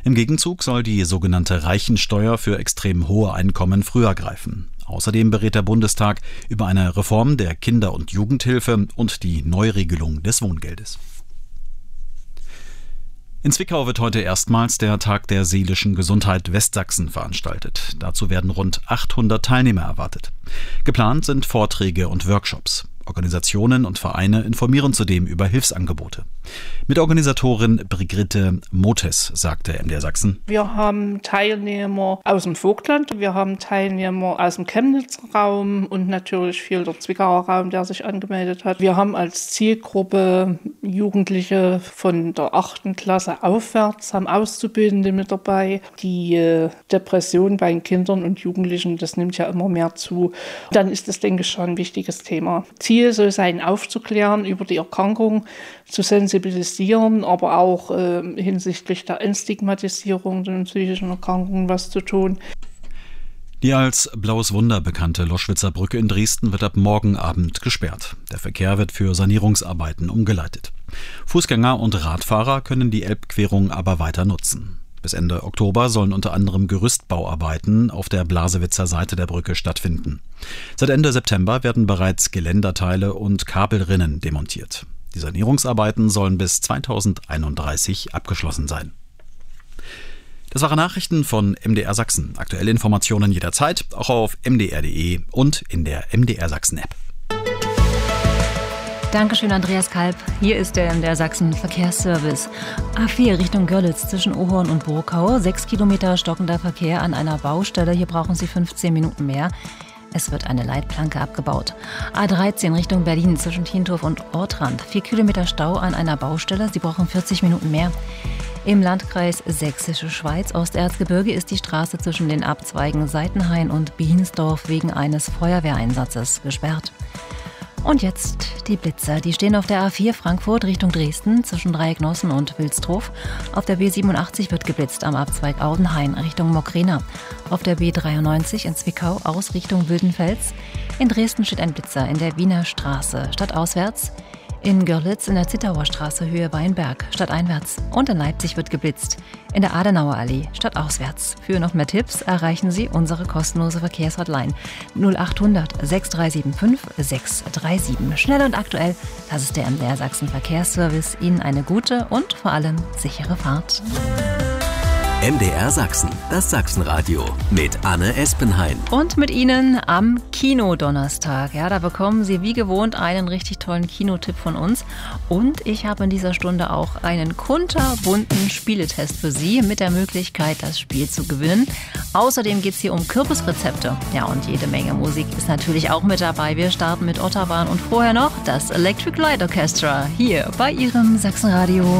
Im Gegenzug soll die sogenannte Reichensteuer für extrem hohe Einkommen früher greifen. Außerdem berät der Bundestag über eine Reform der Kinder- und Jugendhilfe und die Neuregelung des Wohngeldes. In Zwickau wird heute erstmals der Tag der seelischen Gesundheit Westsachsen veranstaltet. Dazu werden rund 800 Teilnehmer erwartet. Geplant sind Vorträge und Workshops. Organisationen und Vereine informieren zudem über Hilfsangebote. Mitorganisatorin Brigitte Motes sagte MDR Sachsen: Wir haben Teilnehmer aus dem Vogtland, wir haben Teilnehmer aus dem Chemnitzer Raum und natürlich viel der Zwickauer Raum, der sich angemeldet hat. Wir haben als Zielgruppe Jugendliche von der 8. Klasse aufwärts, haben Auszubildende mit dabei. Die Depression bei den Kindern und Jugendlichen, das nimmt ja immer mehr zu. Dann ist das, denke ich, schon ein wichtiges Thema. Ziel soll sein, aufzuklären über die Erkrankung, zu sensibilisieren, aber auch hinsichtlich der Entstigmatisierung der psychischen Erkrankungen was zu tun. Die als Blaues Wunder bekannte Loschwitzer Brücke in Dresden wird ab morgen Abend gesperrt. Der Verkehr wird für Sanierungsarbeiten umgeleitet. Fußgänger und Radfahrer können die Elbquerung aber weiter nutzen. Bis Ende Oktober sollen unter anderem Gerüstbauarbeiten auf der Blasewitzer Seite der Brücke stattfinden. Seit Ende September werden bereits Geländerteile und Kabelrinnen demontiert. Die Sanierungsarbeiten sollen bis 2031 abgeschlossen sein. Das waren Nachrichten von MDR Sachsen. Aktuelle Informationen jederzeit, auch auf mdr.de und in der MDR Sachsen App. Dankeschön, Andreas Kalb. Hier ist der MDR Sachsen Verkehrsservice. A4 Richtung Görlitz zwischen Ohorn und Burkau. 6 Kilometer stockender Verkehr an einer Baustelle. Hier brauchen Sie 15 Minuten mehr. Es wird eine Leitplanke abgebaut. A13 Richtung Berlin zwischen Tientorf und Ortrand. 4 Kilometer Stau an einer Baustelle. Sie brauchen 40 Minuten mehr. Im Landkreis Sächsische Schweiz, Osterzgebirge, ist die Straße zwischen den Abzweigen Seitenhain und Biensdorf wegen eines Feuerwehreinsatzes gesperrt. Und jetzt die Blitzer. Die stehen auf der A4 Frankfurt Richtung Dresden zwischen Dreiecknossen und Wilsdruf. Auf der B87 wird geblitzt am Abzweig Audenhain Richtung Mokrena. Auf der B93 in Zwickau aus Richtung Wildenfels. In Dresden steht ein Blitzer in der Wiener Straße stadtauswärts. In Görlitz in der Zittauer Straße Höhe Weinberg stadteinwärts. Und in Leipzig wird geblitzt in der Adenauer Allee stadtauswärts. Für noch mehr Tipps erreichen Sie unsere kostenlose Verkehrshotline 0800 6375 637. Schnell und aktuell, das ist der MDR Sachsen Verkehrsservice. Ihnen eine gute und vor allem sichere Fahrt. MDR Sachsen, das Sachsenradio mit Anne Espenhain. Und mit Ihnen am Kinodonnerstag. Ja, da bekommen Sie wie gewohnt einen richtig tollen Kinotipp von uns. Und ich habe in dieser Stunde auch einen kunterbunten Spieletest für Sie mit der Möglichkeit, das Spiel zu gewinnen. Außerdem geht es hier um Kürbisrezepte. Ja, und jede Menge Musik ist natürlich auch mit dabei. Wir starten mit Otterwahn und vorher noch das Electric Light Orchestra hier bei Ihrem Sachsenradio.